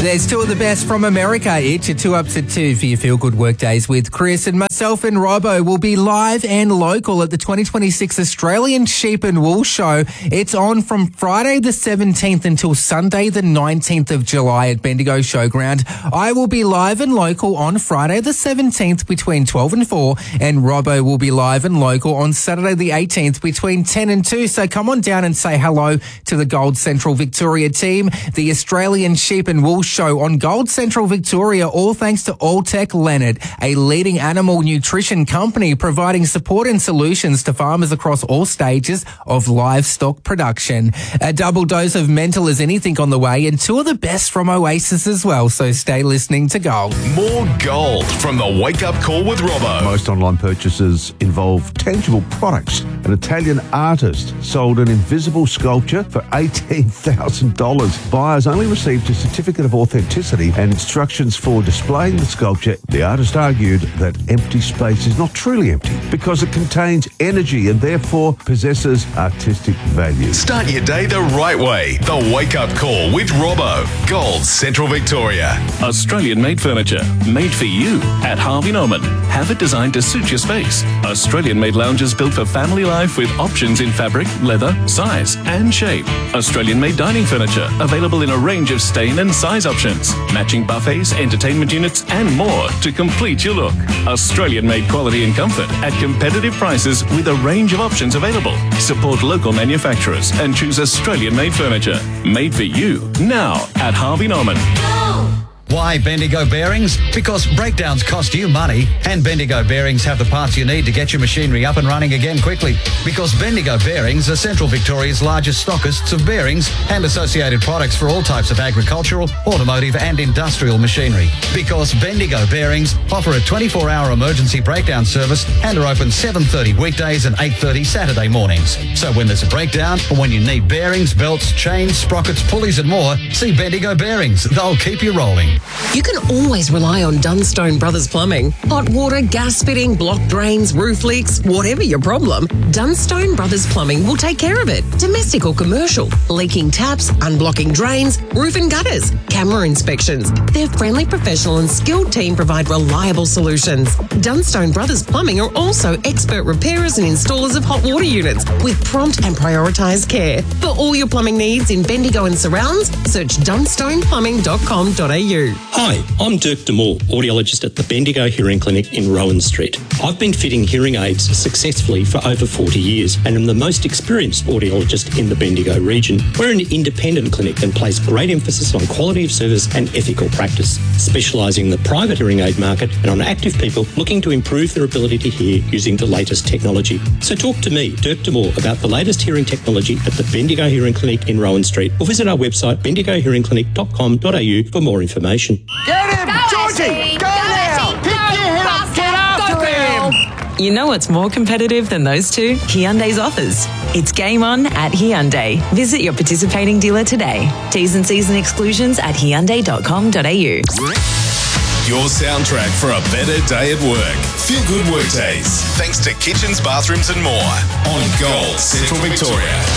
There's two of the best from America. It's your 2 Ups at 2 for your Feel Good Workdays with Chris. And myself and Robbo will be live and local at the 2026 Australian Sheep and Wool Show. It's on from Friday the 17th until Sunday the 19th of July at Bendigo Showground. I will be live and local on Friday the 17th between 12 and 4, and Robbo will be live and local on Saturday the 18th between 10 and 2. So come on down and say hello to the Gold Central Victoria team. The Australian Sheep and Wool Show on Gold Central Victoria, all thanks to Alltech Leonard, a leading animal nutrition company providing support and solutions to farmers across all stages of livestock production. A double dose of mental as anything on the way, and two of the best from Oasis as well, so stay listening to Gold. More Gold from the Wake Up Call with Robbo. Most online purchases involve tangible products. An Italian artist sold an invisible sculpture for $18,000. Buyers only received a certificate of authenticity and instructions for displaying the sculpture. The artist argued that empty space is not truly empty because it contains energy and therefore possesses artistic value. Start your day the right way. The Wake Up Call with Robbo. Gold Central Victoria. Australian-made furniture, made for you at Harvey Norman. Have it designed to suit your space. Australian-made lounges built for family life with options in fabric, leather, size and shape. Australian-made dining furniture, available in a range of stain and size options. Matching buffets, entertainment units and more to complete your look. Australian-made quality and comfort at competitive prices with a range of options available. Support local manufacturers and choose Australian-made furniture. Made for you now at Harvey Norman. Why Bendigo Bearings? Because breakdowns cost you money, and Bendigo Bearings have the parts you need to get your machinery up and running again quickly. Because Bendigo Bearings are Central Victoria's largest stockists of bearings and associated products for all types of agricultural, automotive and industrial machinery. Because Bendigo Bearings offer a 24-hour emergency breakdown service and are open 7:30 weekdays and 8:30 Saturday mornings. So when there's a breakdown or when you need bearings, belts, chains, sprockets, pulleys and more, see Bendigo Bearings. They'll keep you rolling. You can always rely on Dunstone Brothers Plumbing. Hot water, gas fitting, block drains, roof leaks, whatever your problem, Dunstone Brothers Plumbing will take care of it. Domestic or commercial, leaking taps, unblocking drains, roof and gutters, camera inspections. Their friendly, professional and skilled team provide reliable solutions. Dunstone Brothers Plumbing are also expert repairers and installers of hot water units with prompt and prioritised care. For all your plumbing needs in Bendigo and surrounds, search dunstoneplumbing.com.au. Hi, I'm Dirk Demore, audiologist at the Bendigo Hearing Clinic in Rowan Street. I've been fitting hearing aids successfully for over 40 years and am the most experienced audiologist in the Bendigo region. We're an independent clinic and place great emphasis on quality of service and ethical practice, specialising in the private hearing aid market and on active people looking to improve their ability to hear using the latest technology. So talk to me, Dirk Demore, about the latest hearing technology at the Bendigo Hearing Clinic in Rowan Street, or visit our website bendigohearingclinic.com.au for more information. Get him! Go, Georgie! Go now! Pick your head up! Get after him! You know what's more competitive than those two? Hyundai's offers. It's game on at Hyundai. Visit your participating dealer today. T's and C's and exclusions at hyundai.com.au. Your soundtrack for a better day at work. Feel Good Workdays. Thanks to Kitchens, Bathrooms and More on Gold Central Victoria.